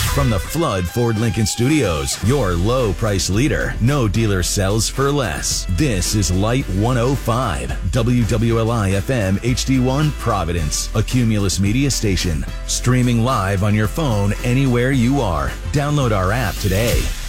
From the Flood Ford Lincoln Studios, your low price leader. No dealer sells for less. This is Light 105, WWLI FM HD1 Providence, a Cumulus media station. Streaming live on your phone anywhere you are. Download our app today.